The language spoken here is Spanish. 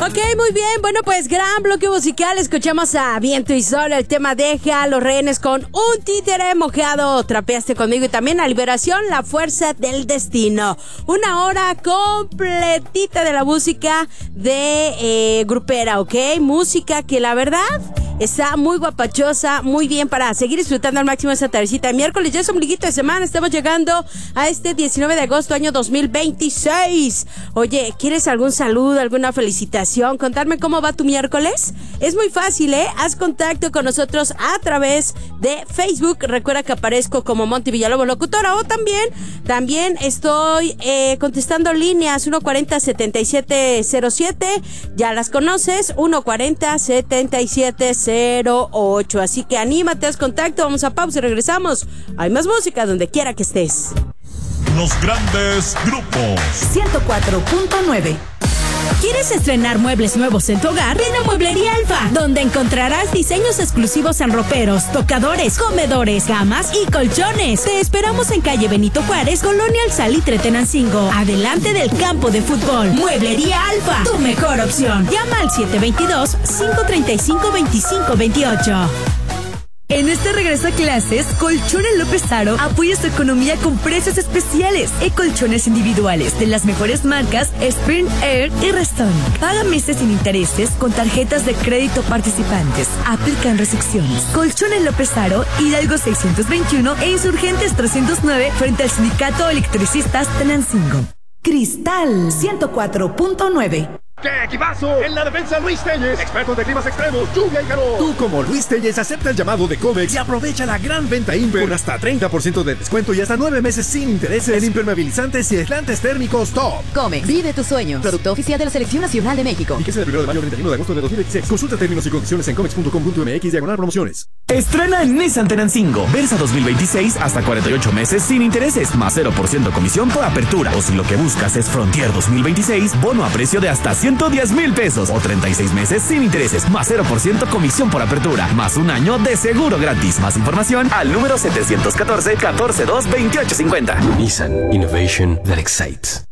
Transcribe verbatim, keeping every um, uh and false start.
Ok, muy bien. Bueno, pues gran bloque musical. Escuchamos a Viento y Sol, el tema Deja a los Rehenes con Un Títere Mojado. Trapeaste conmigo y también a Liberación, La Fuerza del Destino. Una hora completita de la música de eh, grupera, ¿ok? Música que la verdad está muy guapachosa, muy bien para seguir disfrutando al máximo esta tardecita de miércoles. Ya es ombliguito de semana, estamos llegando a este diecinueve de agosto, año dos mil veintiséis. Oye, ¿quieres algún saludo, alguna felicitación? ¿Contarme cómo va tu miércoles? Es muy fácil, ¿eh? Haz contacto con nosotros a través de Facebook. Recuerda que aparezco como Monty Villalobos Locutora, o también, también estoy eh, contestando líneas uno cuarenta, setenta y siete cero siete. Ya las conoces, uno cuarenta, setenta y siete cero ocho. Así que anímate, haz contacto, vamos a pausa y regresamos. Hay más música donde quiera que estés. Los grandes grupos. ciento cuatro punto nueve. ¿Quieres estrenar muebles nuevos en tu hogar? Ven a Mueblería Alfa, donde encontrarás diseños exclusivos en roperos, tocadores, comedores, camas y colchones. Te esperamos en calle Benito Juárez, Colonia El Salitre, Tenancingo, adelante del campo de fútbol. Mueblería Alfa, tu mejor opción. Llama al siete dos dos, cinco tres cinco, dos cinco dos ocho. En este regreso a clases, Colchones López Aro apoya su economía con precios especiales y colchones individuales de las mejores marcas Spring Air y Restone. Paga meses sin intereses con tarjetas de crédito participantes. Aplican restricciones. Colchones López Aro, Hidalgo seiscientos veintiuno e Insurgentes trescientos nueve frente al Sindicato Electricistas Tenancingo. Cristal ciento cuatro punto nueve. ¡Qué equipazo! En la defensa, Luis Telles, expertos de climas extremos, lluvia y calor. Tú, como Luis Telles, acepta el llamado de Comex y aprovecha la gran venta Imper con hasta treinta por ciento de descuento y hasta nueve meses sin intereses en impermeabilizantes y aislantes térmicos top. Comex, vive tus sueños. Producto oficial de la Selección Nacional de México. Fíjese del primero de mayo al treinta y uno de agosto de dos mil veintiséis. Consulta términos y condiciones en comex punto com punto m x diagonal promociones. Estrena en Nissan Tenancingo. Versa dos mil veintiséis hasta cuarenta y ocho meses sin intereses, más cero por ciento comisión por apertura. O si lo que buscas es Frontier dos mil veintiséis, bono a precio de hasta ciento diez mil pesos. O treinta y seis meses sin intereses, más cero por ciento comisión por apertura, más un año de seguro gratis. Más información al número setecientos catorce, catorce dos, veintiocho cincuenta. Nissan Innovation that excites.